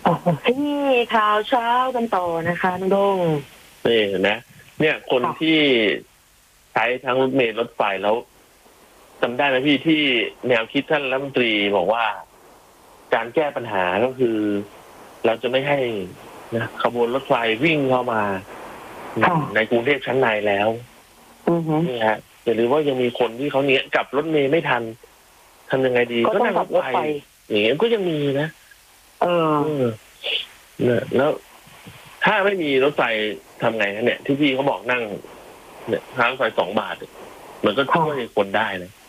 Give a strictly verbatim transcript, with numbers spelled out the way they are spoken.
อ๋อที่ข่าวเช้ากันต่อนะคะน้องโดงนี่เห็นไหมเนี่ยคนค่ะที่ใช้ทั้งรถเมล์รถไฟแล้วจำได้ไหมพี่ที่แนวคิดท่านรัฐมนตรีบอกว่าการแก้ปัญหาก็คือ เราจะไม่ให้นะขบวนรถไฟวิ่งเข้ามาค่ะในกรุงเทพชั้นในแล้วอือฮึนี่ฮะอย่าลืมว่ายังมีคนที่เขาเนี้ยกลับรถเมล์ไม่ทันทำยังไงดีก็ต้องนั่งขับรถไฟอย่างเงี้ยก็ยังมีนะเออเออเนี่ยแล้วถ้าไม่มีรถไฟทำไงฮะเนี่ยที่พี่เขาบอกนั่ง เนี่ยทางรถไฟสองบาทเนี่ยมันก็ช่วยคนได้นะ